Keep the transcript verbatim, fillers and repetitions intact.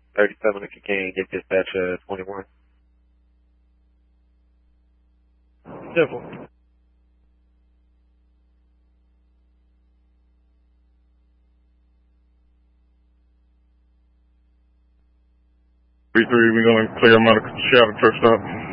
thirty-seven if you can, get dispatch uh, twenty-one. Simple. three three, we're going to clear Monica Shadow truck stop.